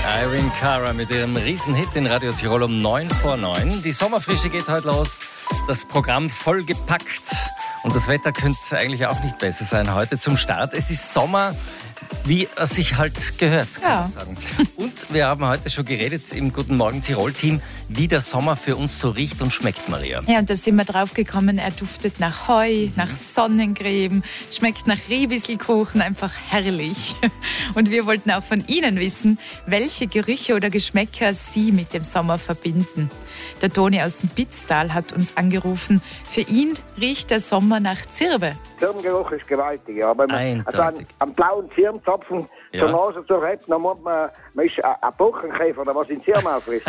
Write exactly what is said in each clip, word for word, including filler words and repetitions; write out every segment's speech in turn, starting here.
Irene Cara mit ihrem Riesenhit in Radio Tirol um neun vor neun. Die Sommerfrische geht heute los, das Programm vollgepackt. Und das Wetter könnte eigentlich auch nicht besser sein heute zum Start. Es ist Sommer, wie es sich halt gehört, kann Ja. man sagen. Und wir haben heute schon geredet im Guten Morgen Tirol-Team, wie der Sommer für uns so riecht und schmeckt, Maria. Ja, und da sind wir drauf gekommen, er duftet nach Heu, mhm. nach Sonnencreme, schmeckt nach Riebisselkuchen, einfach herrlich. Und wir wollten auch von Ihnen wissen, welche Gerüche oder Geschmäcker Sie mit dem Sommer verbinden. Der Toni aus dem Pitztal hat uns angerufen. Für ihn riecht der Sommer nach Zirbe. Zirbengeruch ist gewaltig, ja. Wenn man also einen, einen blauen Zirbenzapfen Ja. zur Nase zu hat, dann muss man, man ist ein ein Buchenkäfer oder was in Zirben aufrisst.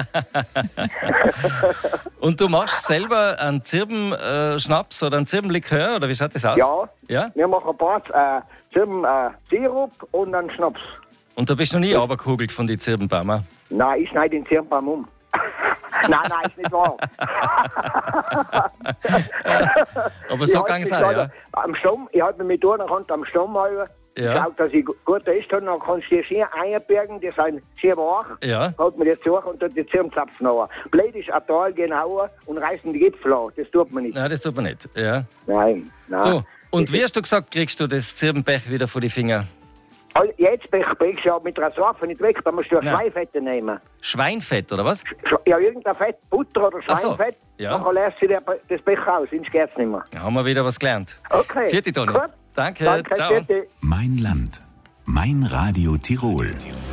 Und du machst selber einen Zirbenschnaps oder einen Zirbenlikör, oder wie schaut das aus? Ja, Ja? wir machen ein paar äh, Zirben, äh, Sirup und einen Schnaps. Und da bist du noch nie runtergekugelt von den Zirbenbäumen? Nein, ich schneide den Zirbenbaum um. nein, nein, ist nicht wahr. Aber so gang es auch, ja? Am Stamm, ich halte mich mit einer Hand am Stamm halten. Ja. Schaut, dass ich gu- gut ist, dann kannst du die Ski einbergen, die sind schön wach. Ja. Holt man die zu und tut die Zirnzapfen an. Blöd ist ein Tal genauer und reißen die Gipfel an. Das tut man nicht. Nein, das tut man nicht. Ja. Nein, nein. Du, und wie hast du gesagt, kriegst du das Zirbenpech wieder vor die Finger? Also jetzt bringst du ja mit einer Seife nicht weg, da musst du ja Nein. Schweinfette nehmen. Schweinfett, oder was? Sch- Ja, irgendein Fett, Butter oder Ach so, Schweinfett, ja. dann lässt du dir das Pech aus, sonst geht's nicht mehr. Da haben wir wieder was gelernt. Okay. Vierte, Toni. Gut. Danke, Danke, ciao. vierte. Mein Land. Mein Radio Tirol.